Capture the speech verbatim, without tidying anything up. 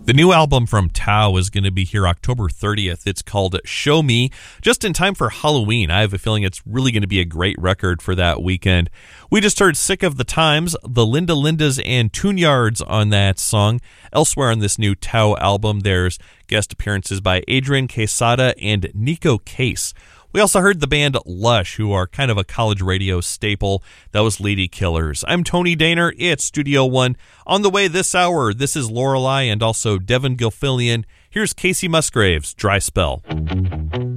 The new album from Tao is going to be here October thirtieth. It's called Show Me, just in time for Halloween. I have a feeling it's really going to be a great record for that weekend. We just heard Sick of the Times, the Linda Lindas and Tune Yards on that song. Elsewhere on this new Tao album, there's guest appearances by Adrian Quesada and Nico Case. We also heard the band Lush, who are kind of a college radio staple. That was Lady Killers. I'm Tony Daner. It's Studio One. On the way this hour, this is Lorelei and also Devin Gilfillian. Here's Casey Musgraves, Dry Spell.